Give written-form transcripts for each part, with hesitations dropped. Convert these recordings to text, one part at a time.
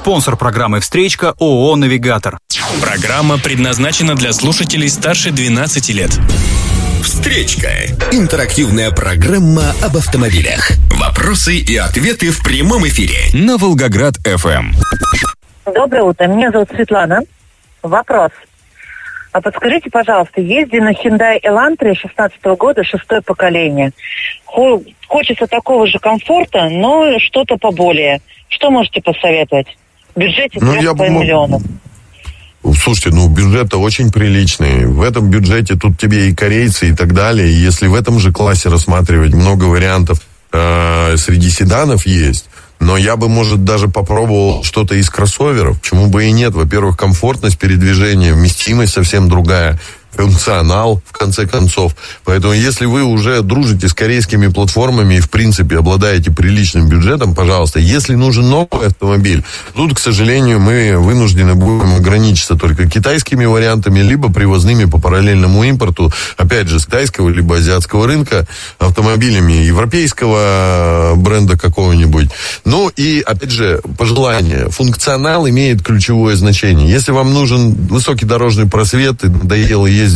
Спонсор программы «Встречка» ООО «Навигатор». Программа предназначена для слушателей старше 12 лет. «Встречка» – интерактивная программа об автомобилях. Вопросы и ответы в прямом эфире на Волгоград-ФМ. Доброе утро, меня зовут Светлана. Вопрос. А подскажите, пожалуйста, езди на Hyundai Elantra 16-го года, 6-е поколение. Хочется такого же комфорта, но что-то поболее. Что можете посоветовать? В бюджете 3,5 миллиона. Слушайте, бюджет-то очень приличный. В этом бюджете тут тебе и корейцы, и так далее. И если в этом же классе рассматривать, много вариантов среди седанов есть. Но я бы, может, даже попробовал что-то из кроссоверов. Почему бы и нет? Во-первых, комфортность передвижения, вместимость совсем другая, функционал, в конце концов. Поэтому, если вы уже дружите с корейскими платформами и, в принципе, обладаете приличным бюджетом, пожалуйста, если нужен новый автомобиль, тут, к сожалению, мы вынуждены будем ограничиться только китайскими вариантами, либо привозными по параллельному импорту, опять же, с китайского либо азиатского рынка, автомобилями европейского бренда какого-нибудь. Ну и, опять же, пожелание. Функционал имеет ключевое значение. Если вам нужен высокий дорожный просвет и надоело ездить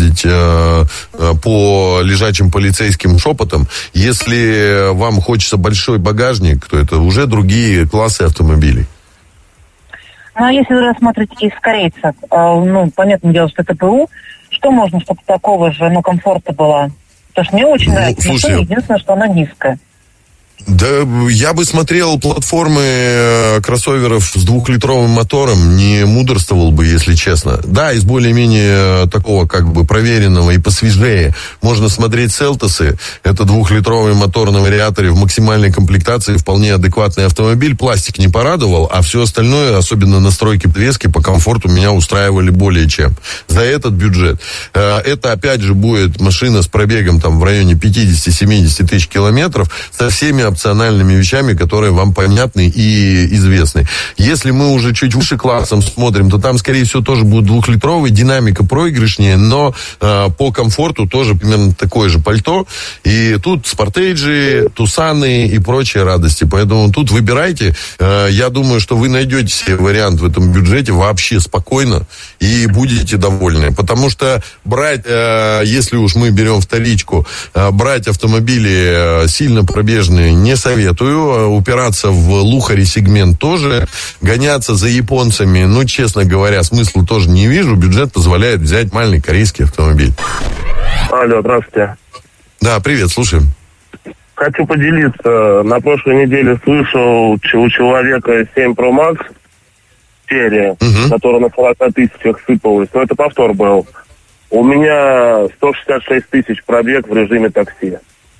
по лежачим полицейским шепотам, если вам хочется большой багажник, то это уже другие классы автомобилей. Ну, а если вы рассматриваете из корейцев, понятное дело, что это ПУ, что можно, чтобы такого же, комфорта было? Потому что мне очень нравится машина, единственное, что она низкая. Да, я бы смотрел платформы кроссоверов с 2-литровым мотором, не мудрствовал бы, если честно. Да, из более-менее такого, проверенного и посвежее можно смотреть Селтосы. Это 2-литровый мотор на вариаторе в максимальной комплектации, вполне адекватный автомобиль. Пластик не порадовал, а все остальное, особенно настройки подвески, по комфорту меня устраивали более чем. За этот бюджет. Это, опять же, будет машина с пробегом в районе 50-70 тысяч километров, со всеми опциональными вещами, которые вам понятны и известны. Если мы уже чуть выше классом смотрим, то там, скорее всего, тоже будет 2-литровый, динамика проигрышнее, но по комфорту тоже примерно такое же пальто. И тут спортейджи, тусаны и прочие радости. Поэтому тут выбирайте. Я думаю, что вы найдете себе вариант в этом бюджете вообще спокойно и будете довольны. Потому что брать, если уж мы берем вторичку, брать автомобили сильно пробежные не советую. Упираться в лухари сегмент тоже. Гоняться за японцами, честно говоря, смысла тоже не вижу. Бюджет позволяет взять маленький корейский автомобиль. Алло, здравствуйте. Да, привет, слушаем. Хочу поделиться. На прошлой неделе слышал у человека 7 Pro Max серия, которая на 40 тысячах сыпалась. Но это повтор был. У меня 166 тысяч пробег в режиме такси.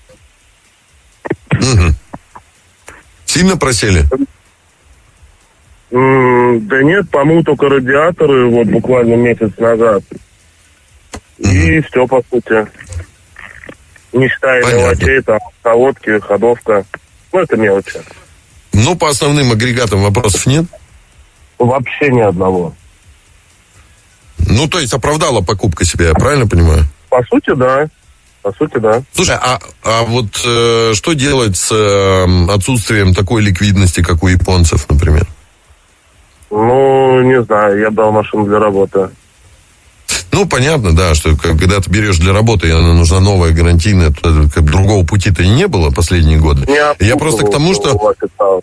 Сильно просели? Да нет, по-моему, только радиаторы буквально месяц назад. И все, по сути. Не считая мелочей, колодки, ходовка. Это мелочи. По основным агрегатам вопросов нет? Вообще ни одного. То есть оправдала покупка себя, я правильно понимаю? По сути, да. Слушай, а вот что делать с отсутствием такой ликвидности, как у японцев, например? Не знаю, я брал машину для работы. Понятно, да, что когда ты берешь для работы, и она нужна новая, гарантийная, другого пути-то и не было последние годы. Я просто к тому, что...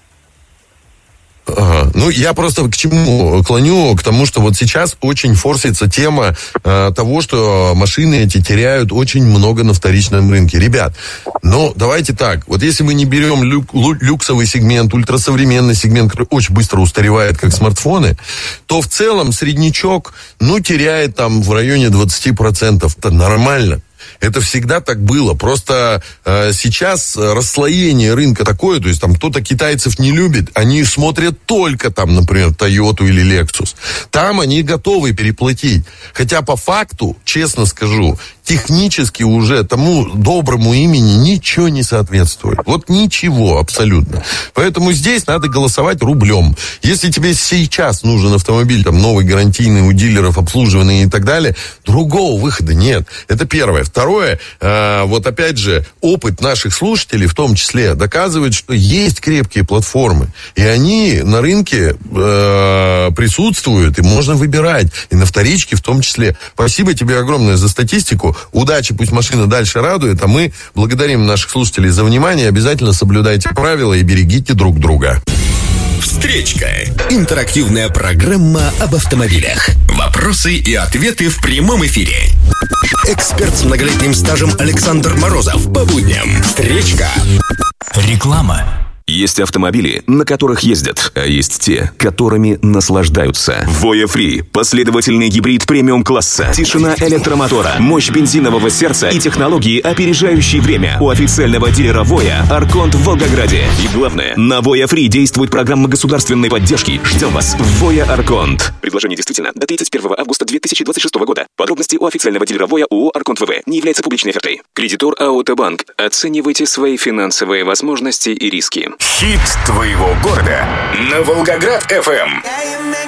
Ага. Я просто к чему клоню? К тому, что вот сейчас очень форсится тема того, что машины эти теряют очень много на вторичном рынке. Ребят, давайте так. Вот если мы не берем люксовый сегмент, ультрасовременный сегмент, который очень быстро устаревает, как смартфоны, то в целом среднячок, теряет в районе 20%. Это нормально. Это всегда так было. Просто сейчас расслоение рынка такое, то есть кто-то китайцев не любит, они смотрят только например, Toyota или Lexus. Там они готовы переплатить. Хотя по факту, честно скажу, технически уже тому доброму имени ничего не соответствует. Вот ничего абсолютно. Поэтому здесь надо голосовать рублем. Если тебе сейчас нужен автомобиль, там, новый, гарантийный, у дилеров, обслуживанный и так далее, другого выхода нет. Это первое. Второе, вот опять же, опыт наших слушателей, в том числе, доказывает, что есть крепкие платформы. И они на рынке присутствуют, и можно выбирать. И на вторичке в том числе. Спасибо тебе огромное за статистику. Удачи, пусть машина дальше радует. А мы благодарим наших слушателей за внимание. Обязательно соблюдайте правила и берегите друг друга. Встречка. Интерактивная программа об автомобилях. Вопросы и ответы в прямом эфире. Эксперт с многолетним стажем Александр Морозов. По будням. Встречка. Реклама. Есть автомобили, на которых ездят, а есть те, которыми наслаждаются. Voya Free – последовательный гибрид премиум-класса. Тишина электромотора, мощь бензинового сердца и технологии, опережающие время. У официального дилера Voya Арконт в Волгограде. И главное, на Voya Free действует программа государственной поддержки. Ждем вас в Voya Арконт. Предложение действительно до 31 августа 2026 года. Подробности у официального дилера Voya ООО Арконт ВВ. Не является публичной офертой. Кредитор АО Т-Банк. Оценивайте свои финансовые возможности и риски. Хит твоего города на Волгоград FM.